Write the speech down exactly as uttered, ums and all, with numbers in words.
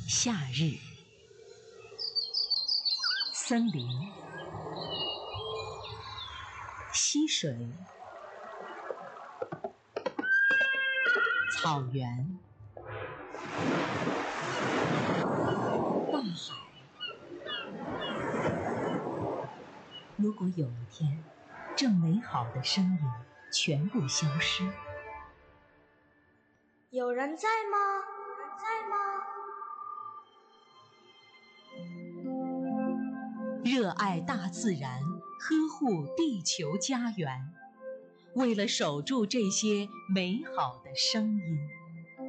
夏日，森林，溪水，草原，大海。如果有一天，这美好的声音全部消失， 有人在吗？有人在吗？ 热爱大自然，呵护地球家园，为了守住这些美好的声音，